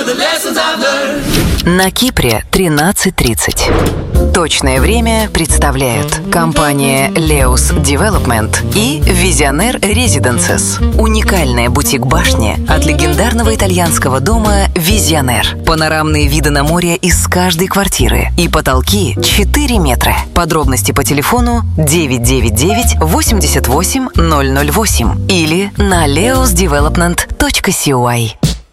На Кипре 13:30. Точное время представляют компания Leus Development и Visionaire Residences. Уникальная бутик-башня от легендарного итальянского дома Visionaire. Панорамные виды на море из каждой квартиры и потолки 4 метра. Подробности по телефону 999 88 008 или на leusdevelopment.coy.